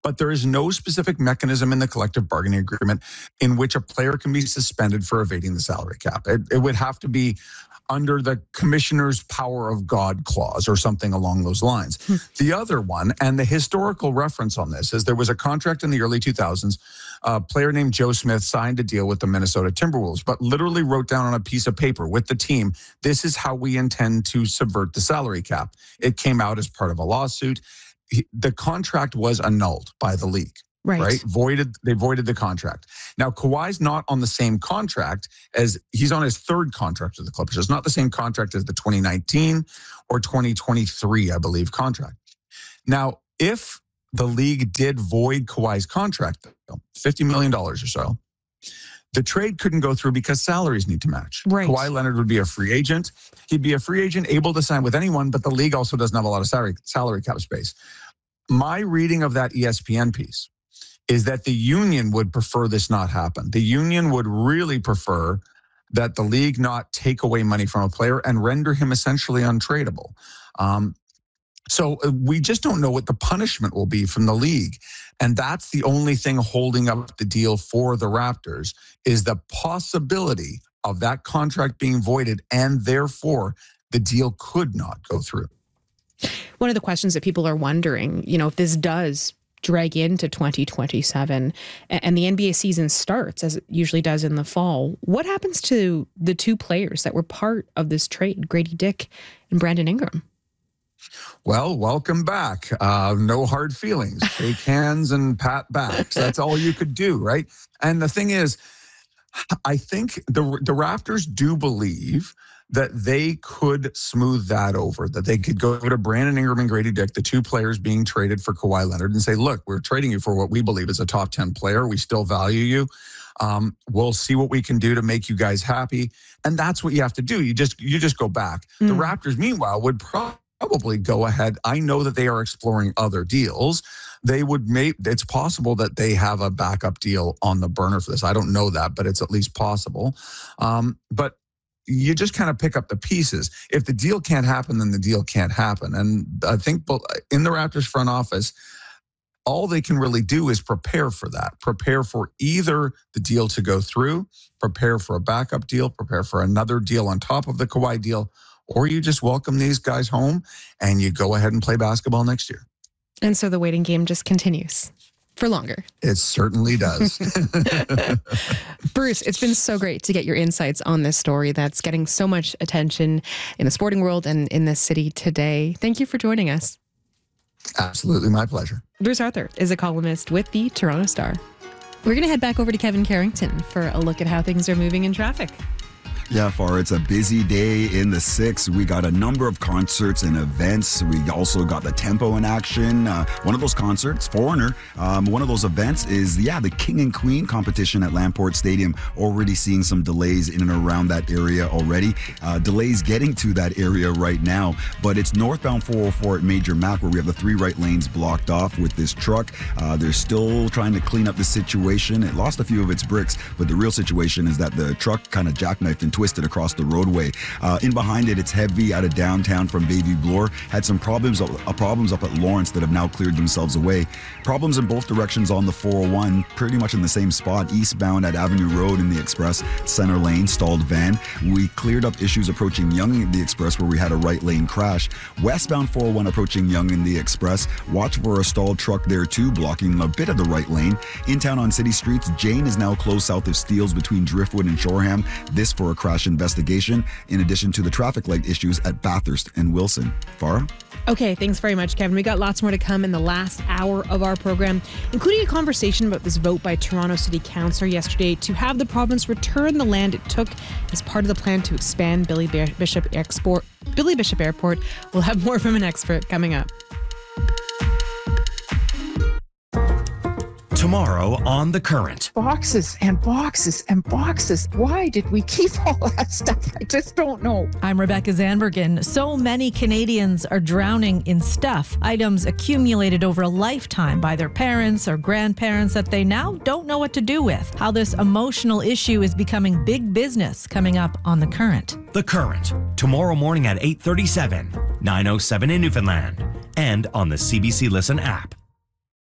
But there is no specific mechanism in the collective bargaining agreement in which a player can be suspended for evading the salary cap. It would have to be under the commissioner's power of God clause or something along those lines. The other one, and the historical reference on this, is there was a contract in the early 2000s. A player named Joe Smith signed a deal with the Minnesota Timberwolves, but literally wrote down on a piece of paper with the team, this is how we intend to subvert the salary cap. It came out as part of a lawsuit. The contract was annulled by the league. Right? They voided the contract. Now, Kawhi's not on the same contract as he's on his third contract with the Clippers. It's not the same contract as the 2019 or 2023, I believe, contract. Now, if the league did void Kawhi's contract, $50 million or so, the trade couldn't go through because salaries need to match. Right. Kawhi Leonard would be a free agent. He'd be a free agent able to sign with anyone, but the league also doesn't have a lot of salary cap space. My reading of that ESPN piece is that the union would prefer this not happen. The union would really prefer that the league not take away money from a player and render him essentially untradeable. So we just don't know what the punishment will be from the league. And that's the only thing holding up the deal for the Raptors is the possibility of that contract being voided, and therefore the deal could not go through. One of the questions that people are wondering, if this does drag into 2027 and the NBA season starts as it usually does in the fall, what happens to the two players that were part of this trade, Grady Dick and Brandon Ingram? Well, welcome back. No hard feelings. Shake hands and pat backs. That's all you could do, right? And the thing is, I think the Raptors do believe that they could smooth that over, that they could go to Brandon Ingram and Grady Dick, the two players being traded for Kawhi Leonard, and say, look, we're trading you for what we believe is a top 10 player. We still value you. We'll see what we can do to make you guys happy. And that's what you have to do. You just go back. The Raptors, meanwhile, would probably go ahead. I know that they are exploring other deals. It's possible that they have a backup deal on the burner for this. I don't know that, but it's at least possible. But you just kind of pick up the pieces. If the deal can't happen, then the deal can't happen. And I think in the Raptors front office, all they can really do is prepare for that. Prepare for either the deal to go through, prepare for a backup deal, prepare for another deal on top of the Kawhi deal, or you just welcome these guys home and you go ahead and play basketball next year. And so the waiting game just continues for longer. It certainly does. Bruce, it's been so great to get your insights on this story that's getting so much attention in the sporting world and in this city today. Thank you for joining us. Absolutely, my pleasure. Bruce Arthur is a columnist with the Toronto Star. We're going to head back over to Kevin Carrington for a look at how things are moving in traffic. Yeah, Farah, it's a busy day in the 6. We got a number of concerts and events. We also got the Tempo in action. One of those concerts, Foreigner, one of those events is, the King and Queen competition at Lamport Stadium. Already seeing some delays in and around that area already. Delays getting to that area right now, but it's northbound 404 at Major Mac where we have the 3 right lanes blocked off with this truck. They're still trying to clean up the situation. It lost a few of its bricks, but the real situation is that the truck kind of jackknifed and twisted across the roadway. In behind it, it's heavy out of downtown from Bayview Bloor. Had some problems up at Lawrence that have now cleared themselves away. Problems in both directions on the 401, pretty much in the same spot. Eastbound at Avenue Road in the Express, center lane, stalled van. We cleared up issues approaching Yonge in the Express where we had a right lane crash. Westbound 401 approaching Yonge in the Express. Watch for a stalled truck there too, blocking a bit of the right lane. In town on city streets, Jane is now closed south of Steeles between Driftwood and Shoreham. This for a crash investigation, in addition to the traffic light issues at Bathurst and Wilson. Farah? Okay, thanks very much, Kevin. We got lots more to come in the last hour of our program, including a conversation about this vote by Toronto City Council yesterday to have the province return the land it took as part of the plan to expand Billy Bishop Airport. We'll have more from an expert coming up. Tomorrow on The Current. Boxes and boxes and boxes. Why did we keep all that stuff? I just don't know. I'm Rebecca Zandbergen. So many Canadians are drowning in stuff, items accumulated over a lifetime by their parents or grandparents that they now don't know what to do with. How this emotional issue is becoming big business, coming up on The Current. The Current, tomorrow morning at 8:37, 9:07 in Newfoundland, and on the CBC Listen app.